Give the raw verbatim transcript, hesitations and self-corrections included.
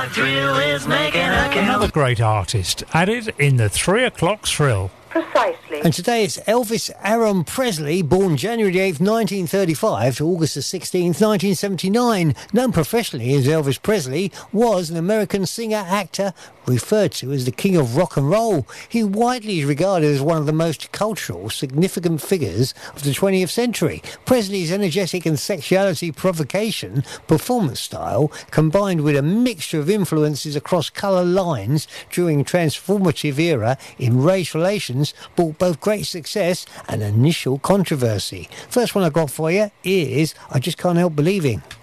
Thrill is making a kill. Another great artist added in the three o'clock thrill. Precisely. And today it's Elvis Aaron Presley, born January the eighth, nineteen thirty-five to August the sixteenth, nineteen seventy-nine. Known professionally as Elvis Presley, was an American singer-actor referred to as the king of rock and roll. He widely is regarded as one of the most cultural, significant figures of the twentieth century. Presley's energetic and sexuality provocation performance style, combined with a mixture of influences across colour lines during a transformative era in race relations, brought both great success and initial controversy. First one I got for you is I Just Can't Help Believing.